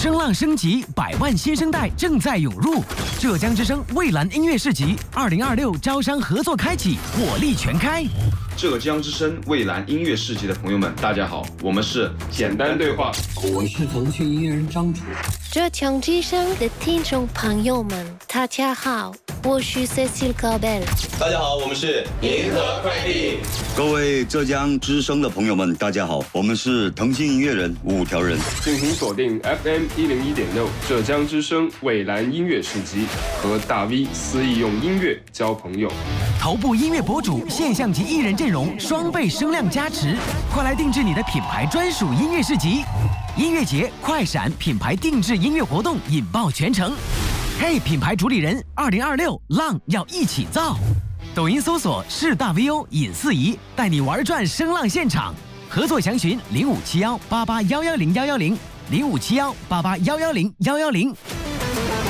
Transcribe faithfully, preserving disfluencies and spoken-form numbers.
声浪升级，百万新生代正在涌入。浙江之声蔚蓝音乐市集二零二六招商合作开启，火力全开。 浙江之声蔚蓝音乐市集的朋友们，大家好，我们是简单对话， 我是腾讯音乐人张楚。 浙江之声的听众朋友们，大家好，我是 Cecil Cabel。 大家好，我们是银河快递。 各位浙江之声的朋友们，大家好，我们是腾讯音乐人五条人。 敬请锁定 F M 一零一点六浙江之声蔚蓝音乐市集，和大 V 肆意用音乐交朋友。 头部音乐博主、现象级艺人阵容，双倍声量加持，快来定制你的品牌专属音乐市集。音乐节快闪品牌定制音乐活动引爆全城。嘿，品牌主理人，二零二六浪要一起造。抖音搜索是大 V O 尹四仪，带你玩转声浪现场。合作详询零五七幺八八幺幺零幺幺零零五七幺八八幺幺零幺幺零。